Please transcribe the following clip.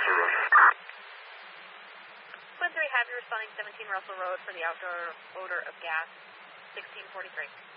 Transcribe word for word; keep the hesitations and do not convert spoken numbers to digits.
Russell Road. Twin three, have you responding seventeen Russell Road for the outdoor odor of gas, sixteen forty-three.